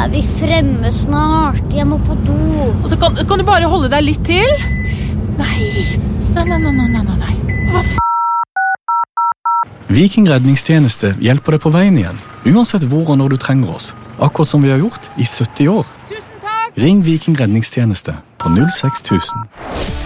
Vi fremme snart, jeg må på do. Og så kan du bare holde deg litt til? Nei. Hva Viking redningstjeneste hjelper deg på veien igjen, uansett hvor og når du trenger oss. Akkurat som vi har gjort i 70 år. Tusen takk! Ring Viking redningstjeneste på 06000.